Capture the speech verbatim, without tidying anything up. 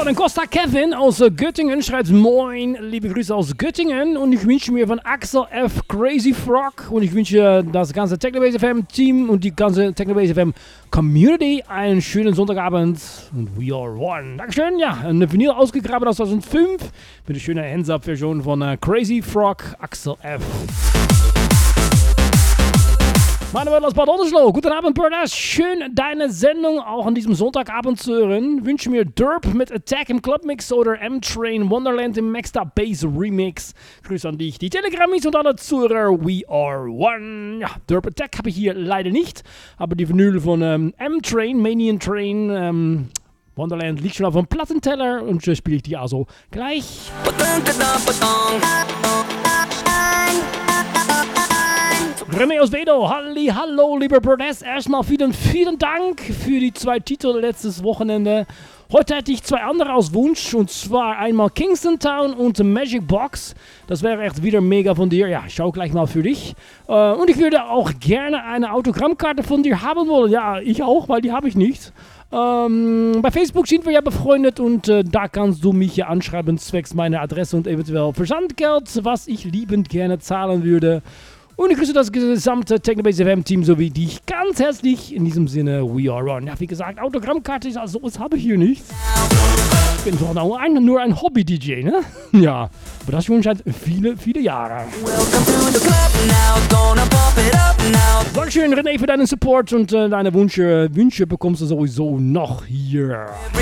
dann Costa Kevin aus äh, Göttingen schreibt Moin, liebe Grüße aus Göttingen und ich wünsche mir von Axel F. Crazy Frog und ich wünsche das ganze Technobase F M Team und die ganze Technobase F M Community einen schönen Sonntagabend und we are one. Dankeschön, ja, eine Vinyl ausgegraben aus zweitausendfünf mit einer schönen Hands-Up-Version von äh, Crazy Frog, Axel F. Meine Wörter aus Bad Oldesloe. Guten Abend, Burners. Schön, deine Sendung auch an diesem Sonntagabend zu hören. Wünsche mir Derp mit Attack im Clubmix oder M-Train Wonderland im Maxed Up Bass Remix. Grüße an dich, die Telegrammis und alle Zuhörer. We are one. Ja, Derp Attack habe ich hier leider nicht. Aber die Vinyl von ähm, M-Train, Manian Train, ähm, Wonderland liegt schon auf dem Plattenteller und äh, spiele ich die also gleich. René aus Vedo, halli, hallo, lieber Burness. Erstmal vielen, vielen Dank für die zwei Titel letztes Wochenende. Heute hätte ich zwei andere aus Wunsch, und zwar einmal Kingston Town und Magic Box. Das wäre echt wieder mega von dir. Ja, ich schau gleich mal für dich. Äh, und ich würde auch gerne eine Autogrammkarte von dir haben wollen. Ja, ich auch, weil die habe ich nicht. Ähm, bei Facebook sind wir ja befreundet und äh, da kannst du mich ja anschreiben, zwecks meiner Adresse und eventuell Versandgeld, was ich liebend gerne zahlen würde. Und ich grüße das gesamte Technobase F M Team sowie dich ganz herzlich. In diesem Sinne, we are on. Ja, wie gesagt, Autogrammkarte ist also, das habe ich hier nicht. Ich bin doch nur ein, nur ein Hobby-D J, ne? Ja, aber das schon seit viele, viele Jahre. Dankeschön, René, für deinen Support und äh, deine Wünsche, Wünsche bekommst du sowieso noch hier.